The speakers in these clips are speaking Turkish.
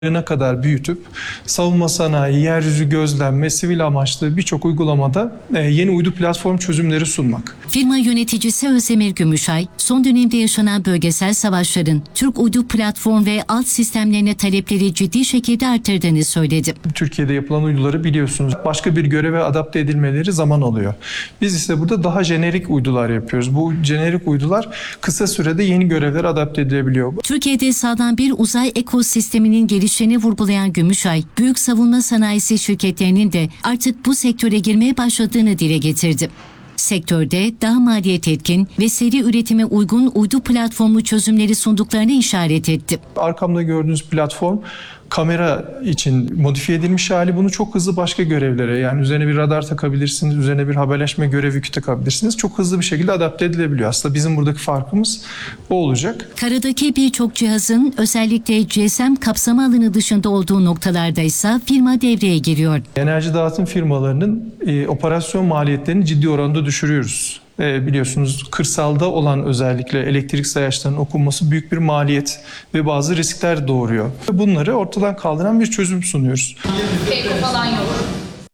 kadar büyütüp savunma sanayi, yeryüzü gözlem ve sivil amaçlı birçok uygulamada yeni uydu platform çözümleri sunmak. Firma yöneticisi Özdemir Gümüşay, son dönemde yaşanan bölgesel savaşların Türk uydu platform ve alt sistemlerine talepleri ciddi şekilde arttırdığını söyledi. Türkiye'de yapılan uyduları biliyorsunuz. Başka bir göreve adapte edilmeleri zaman alıyor. Biz ise burada daha jenerik uydular yapıyoruz. Bu jenerik uydular kısa sürede yeni görevlere adapte edilebiliyor. Türkiye'de sağlam bir uzay ekosisteminin geliştiğini vurgulayan Gümüşay, büyük savunma sanayisi şirketlerinin de artık bu sektöre girmeye başladığını dile getirdi. Sektörde daha maliyet etkin ve seri üretime uygun uydu platformu çözümleri sunduklarını işaret etti. Arkamda gördüğünüz platform kamera için modifiye edilmiş hali. Bunu çok hızlı başka görevlere, yani üzerine bir radar takabilirsiniz, üzerine bir haberleşme görev yükü takabilirsiniz. Çok hızlı bir şekilde adapte edilebiliyor. Aslında bizim buradaki farkımız o olacak. Karadaki birçok cihazın özellikle GSM kapsama alanı dışında olduğu noktalarda ise firma devreye giriyor. Enerji dağıtım firmalarının operasyon maliyetlerini ciddi oranda düşürüyoruz. Biliyorsunuz kırsalda olan özellikle elektrik sayaçlarının okunması büyük bir maliyet ve bazı riskler doğuruyor. Bunları ortadan kaldıran bir çözüm sunuyoruz. Keyfi falan yok.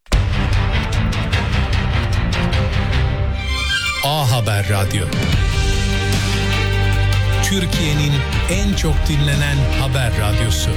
A Haber Radyo. Türkiye'nin en çok dinlenen haber radyosu.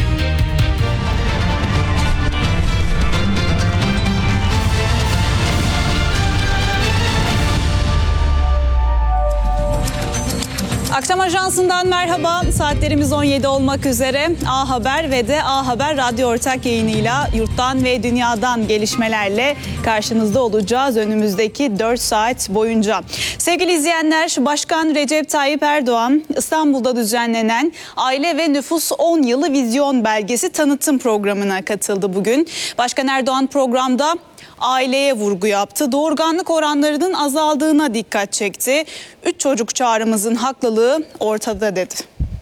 Akşam Ajansı'ndan merhaba. Saatlerimiz 17 olmak üzere. A Haber ve de A Haber Radyo ortak yayınıyla yurttan ve dünyadan gelişmelerle karşınızda olacağız önümüzdeki 4 saat boyunca. Sevgili izleyenler, Başkan Recep Tayyip Erdoğan İstanbul'da düzenlenen Aile ve Nüfus 10 Yılı Vizyon Belgesi tanıtım programına katıldı bugün. Başkan Erdoğan programda aileye vurgu yaptı. Doğurganlık oranlarının azaldığına dikkat çekti. 3 çocuk çağrımızın haklılığı ortada dedi.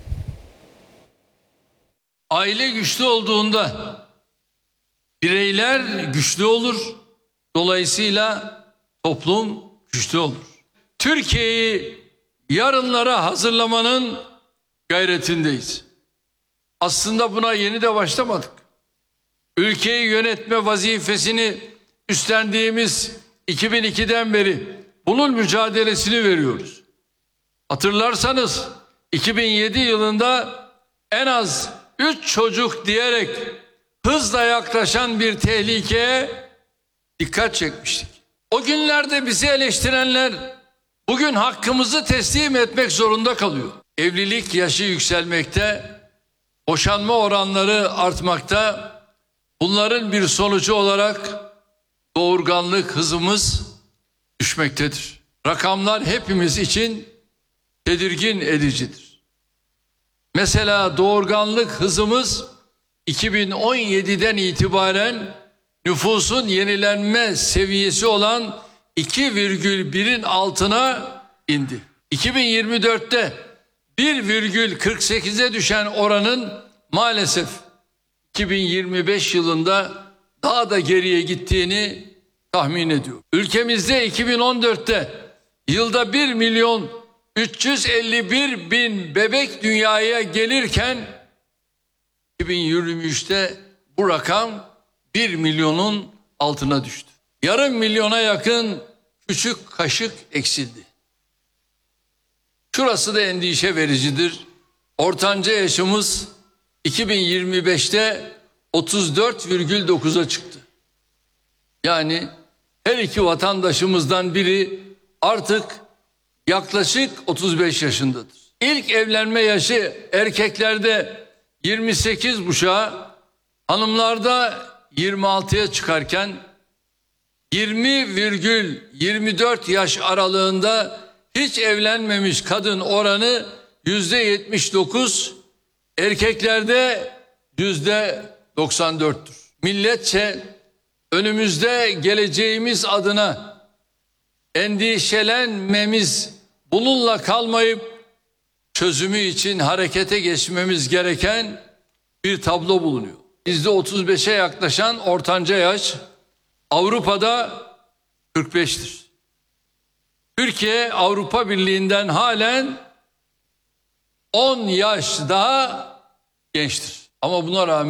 Aile güçlü olduğunda bireyler güçlü olur. Dolayısıyla toplum güçlü olur. Türkiye'yi yarınlara hazırlamanın gayretindeyiz. Aslında buna yeni de başlamadık. Ülkeyi yönetme vazifesini üstlendiğimiz 2002'den beri bunun mücadelesini veriyoruz. Hatırlarsanız 2007 yılında en az 3 çocuk diyerek hızla yaklaşan bir tehlikeye dikkat çekmiştik. O günlerde bizi eleştirenler bugün hakkımızı teslim etmek zorunda kalıyor. Evlilik yaşı yükselmekte, boşanma oranları artmakta. Bunların bir sonucu olarak doğurganlık hızımız düşmektedir. Rakamlar hepimiz için tedirgin edicidir. Mesela doğurganlık hızımız 2017'den itibaren nüfusun yenilenme seviyesi olan 2,1'in altına indi. 2024'te 1,48'e düşen oranın maalesef 2025 yılında daha da geriye gittiğini tahmin ediyor. Ülkemizde 2014'te yılda 1.351.000 bebek dünyaya gelirken 2023'te bu rakam 1 milyonun altına düştü. Yarım milyona yakın küçük kaşık eksildi. Şurası da endişe vericidir. Ortanca yaşımız 2025'te 34,9'a çıktı. Yani her iki vatandaşımızdan biri artık yaklaşık 35 yaşındadır. İlk evlenme yaşı erkeklerde 28,5'a, hanımlarda 26'ya çıkarken 20,24 yaş aralığında hiç evlenmemiş kadın oranı %79, erkeklerde %94'tür. Milletçe önümüzde geleceğimiz adına endişelenmemiz, bununla kalmayıp çözümü için harekete geçmemiz gereken bir tablo bulunuyor. %35'e yaklaşan ortanca yaş, Avrupa'da 45'tir. Türkiye Avrupa Birliği'nden halen 10 yaş daha gençtir. Ama buna rağmen